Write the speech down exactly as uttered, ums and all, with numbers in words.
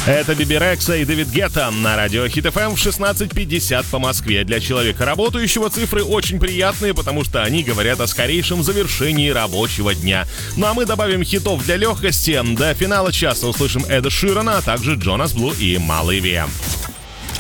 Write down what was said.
Это Биби Рекса и Дэвид Гетта на радио Хит эф эм в шестнадцать пятьдесят по Москве. Для человека работающего цифры очень приятные, потому что они говорят о скорейшем завершении рабочего дня. Ну а мы добавим хитов для легкости. До финала часа услышим Эда Ширана, а также Джонас Блу и Малый Ви.